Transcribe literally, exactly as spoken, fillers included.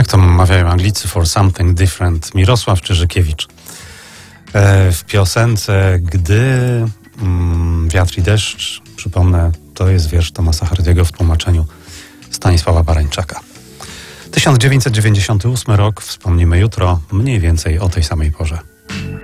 to mawiają Anglicy, for something different. Mirosław Czyżykiewicz. E, w piosence Gdy mm, wiatr i deszcz, przypomnę, to jest wiersz Thomasa Hardiego w tłumaczeniu Stanisława Barańczaka. tysiąc dziewięćset dziewięćdziesiąty ósmy rok, wspomnimy jutro, mniej więcej o tej samej porze.